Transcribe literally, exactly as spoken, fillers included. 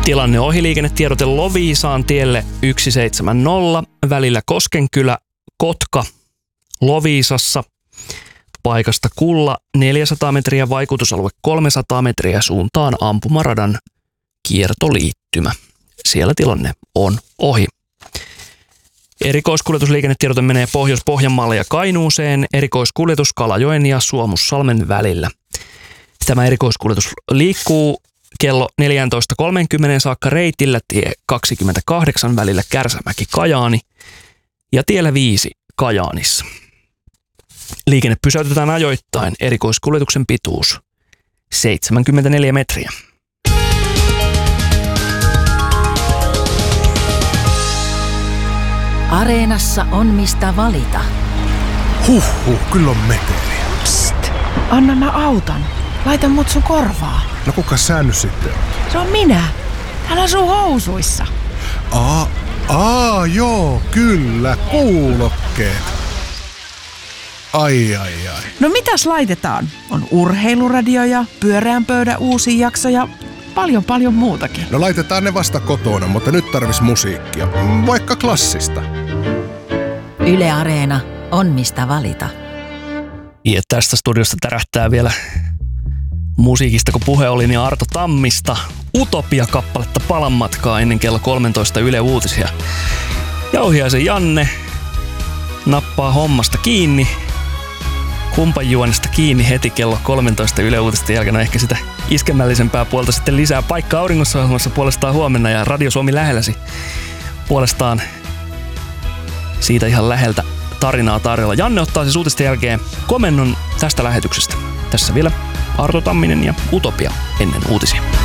Tilanne ohiliikennetiedote Loviisaan tielle yksi seitsemänkymmentä välillä Koskenkylä, Kotka, Loviisassa. Paikasta Kulla neljäsataa metriä, vaikutusalue kolmesataa metriä, suuntaan ampumaradan kiertoliittymä. Siellä tilanne on ohi. Erikoiskuljetusliikennetiedote menee Pohjois-Pohjanmaalle ja Kainuuseen. Erikoiskuljetus Kalajoen ja Suomussalmen välillä. Tämä erikoiskuljetus liikkuu kello neljätoista kolmekymmentä saakka reitillä tie kaksikymmentäkahdeksan välillä Kärsämäki-Kajaani ja tiellä viisi Kajaanissa. Liikenne pysäytetään ajoittain. Erikoiskuljetuksen pituus seitsemänkymmentäneljä metriä. Areenassa on mistä valita. Huhhuh, kyllä on meteliä. Psst, anna mä autan. Laita mut sun korvaa. No kuka sä nyt sitten on? Se on minä. Täällä on sun housuissa. Aa, aa joo, kyllä, kuulokkeet. Ai, ai, ai. No mitäs laitetaan? On urheiluradio ja pyöreän pöydän uusi jakso ja paljon paljon muutakin. No laitetaan ne vasta kotona, mutta nyt tarvis musiikkia. Vaikka klassista. Yle Areena on mistä valita. Ja tästä studiosta tärähtää vielä musiikista, kun puhe oli, niin Arto Tammista Utopia-kappaletta Palan matkaa ennen kello kolmetoista Yle Uutisia. Jauhiaisen Janne nappaa hommasta kiinni, kumpanjuonesta kiinni heti kello kolmetoista Yle Uutisten jälkeen. No ehkä sitä iskemällisempää puolta sitten lisää. Paikka auringossa ohjelmassa puolestaan huomenna ja Radio Suomi lähelläsi puolestaan siitä ihan läheltä tarinaa tarjolla. Janne ottaa siis uutisten jälkeen komennon tästä lähetyksestä. Tässä vielä Arto Tamminen ja Utopia ennen uutisia.